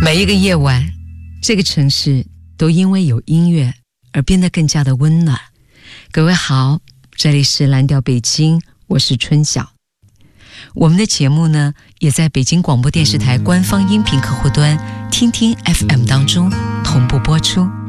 每一个夜晚，这个城市都因为有音乐而变得更加的温暖。各位好，这里是蓝调北京，我是春晓。我们的节目呢，也在北京广播电视台官方音频客户端听听 FM 当中同步播出。